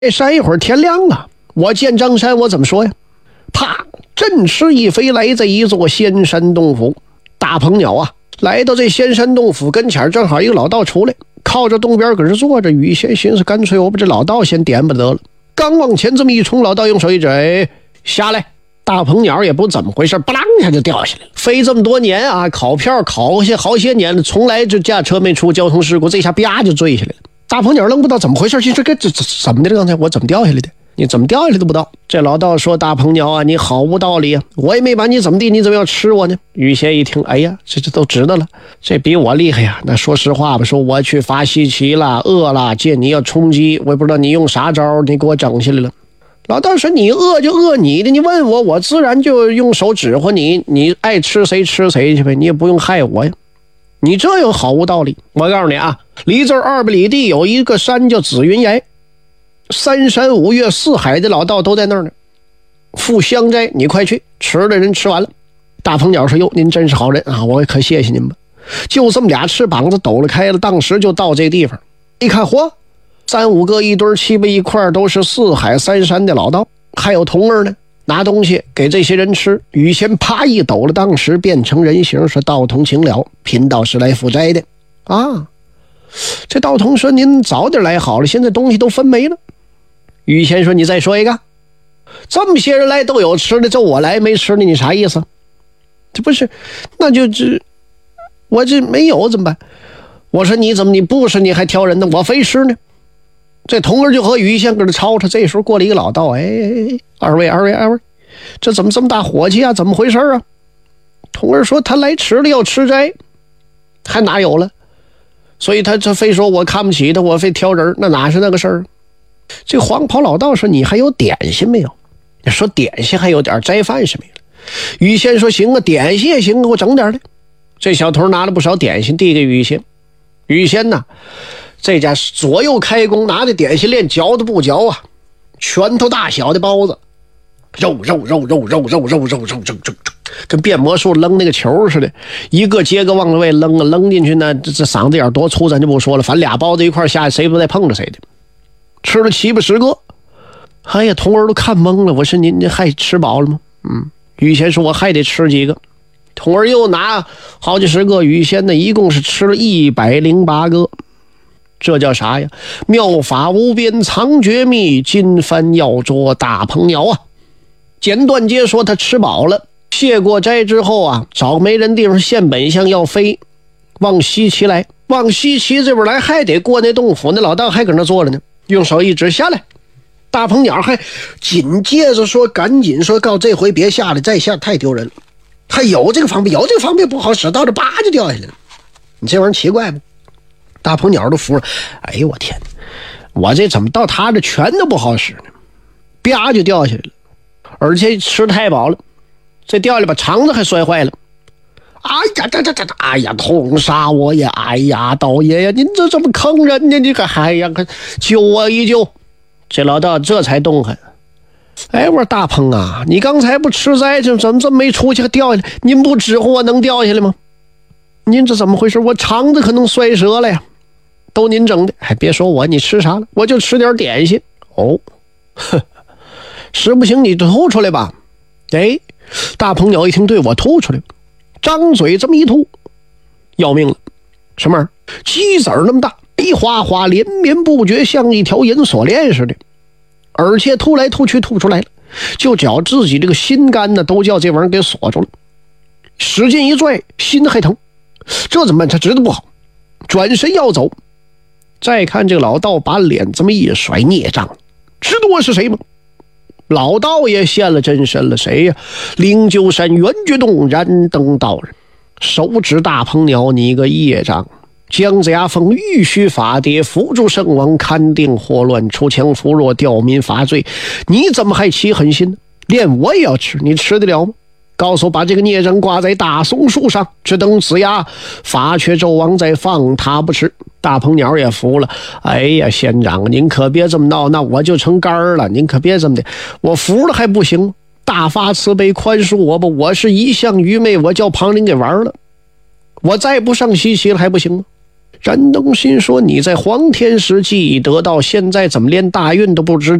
闪一会儿天亮了，我见张三我怎么说呀？啪，振翅一飞来在一座仙山洞府。大鹏鸟啊，来到这仙山洞府跟前，正好一个老道出来，靠着洞边搁这坐着。于仙寻思，干脆我把这老道先点不得了。刚往前这么一冲，老道用手一指，下来。大鹏鸟也不怎么回事，不啷一下就掉下来了。飞这么多年啊，考票考下好些年了，从来就驾车没出交通事故，这下啪就坠下来了。大鹏鸟愣不知道怎么回事，心说这怎么的了？刚才我怎么掉下来的？你怎么掉下来都不知道。这老道说：“大鹏鸟啊，你好无道理啊！我也没把你怎么地，你怎么要吃我呢？”于仙一听，哎呀，这都知道了，这比我厉害呀！那说实话吧，说我去发西岐了，饿了，见你要充饥，我也不知道你用啥招，你给我整下来了。老道说：“你饿就饿你的，你问我，我自然就用手指挥你，你爱吃谁吃谁去呗，你也不用害我呀。你这又好无道理。我告诉你啊，离这200里地有一个山叫紫云崖。3山5岳4海的老道都在那儿呢，赴香斋，你快去，吃的人吃完了。”大鹏鸟说：“哟，您真是好人啊，我可谢谢您吧。”就这么俩翅膀子抖了开了，当时就到这地方。一看，嚯，3、5个一堆7八一块，都是4海3山的老道，还有童儿呢，拿东西给这些人吃。羽仙啪一抖了，当时变成人形，说：“道童请了，贫道是来负债的啊。”这道童说：“您早点来好了，现在东西都分没了。”羽仙说：“你再说一个，这么些人来都有吃的，就我来没吃的，你啥意思？这不是，那就我这没有怎么办？”我说：“你怎么你不是你还挑人呢？我非吃呢。”这童儿就和羽仙搁这吵吵。这时候过了一个老道，哎，二位，这怎么这么大火气啊？怎么回事啊？童儿说：“他来迟了，要吃斋，还哪有了？所以他这非说我看不起他，我非挑人，那哪是那个事儿？”这黄袍老道说：“你还有点心没有？”说点心还有点，斋饭是没了。羽仙说：“行啊，点心也行，给我整点来。”这小偷拿了不少点心递给羽仙。羽仙呐，这家左右开弓，拿着点心链嚼都不嚼啊，拳头大小的包子，肉，跟变魔术扔那个球似的，一个接个往外扔啊，扔进去呢，这嗓子眼多粗咱就不说了，反正俩包子一块下，谁不再碰着谁的。吃了7、80个，哎呀，童儿都看懵了。我说：“您还吃饱了吗？”羽仙说：“我还得吃几个。”童儿又拿好几十个，羽仙呢一共是吃了108个。这叫啥呀？妙法无边藏绝密，金幡要捉大鹏鸟啊！简短截说，他吃饱了，卸过斋之后啊，找没人地方现本相要飞，往西岐来。往西岐这边来，还得过那洞府，那老道还搁那坐着呢，用手一指下来。大鹏鸟还紧接着说：“赶紧说，告这回别下来，再下太丢人了。还有这个方便，有这个方便不好使，到这叭就掉下来了。你这玩意儿奇怪不？”大鹏鸟都服了。哎呦我天，我这怎么到他这全都不好使呢？啪就掉下来了，而且吃太饱了，这掉下来把肠子还摔坏了。哎呀，哎呀，痛杀我呀！哎呀，道爷呀，您这怎么坑人呢？你可哎呀，救我一救！这老道这才动弹。哎，我说大鹏啊，你刚才不吃斋，怎么这么没出息，掉下来？您不指挥我能掉下来吗？您这怎么回事？我肠子可能摔折了呀！都您整的，还别说我，你吃啥了？我就吃点点心。哦，实不行你吐出来吧。哎，大鹏鸟一听，对，我吐出来，张嘴这么一吐，要命了。什么？鸡子儿那么大，一哗哗连绵不绝，像一条银锁链似的，而且吐来吐去吐出来了，就觉自己这个心肝呢都叫这玩意儿给锁住了，使劲一拽，心还疼。这怎么办？他知道不好，转身要走。再看这个老道把脸这么一甩，孽障，知道我是谁吗？老道也现了真身了。谁呀？灵鹫山圆觉洞燃灯道人，手指大鹏鸟，你个业障！姜子牙封玉虚法蝶，辅助圣王勘定祸乱，出强扶弱，吊民伐罪。你怎么还起狠心呢？连我也要吃，你吃得了吗？告诉我，把这个孽障挂在大松树上，只等子牙发却纣王再放他不吃。大鹏鸟也服了。哎呀，县长，您可别这么闹，那我就成杆儿了。您可别这么的，我服了还不行？大发慈悲宽恕我吧，我是一向愚昧，我叫旁人给玩了。我再不上西岐了还不行吗？ 冉东新说：“你在黄天时记得到现在，怎么连大运都不知